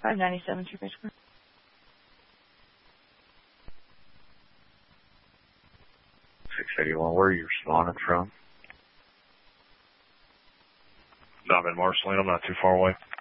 597 True Bridge. 681, where are you responding from? I'm in Marceline. I'm not too far away.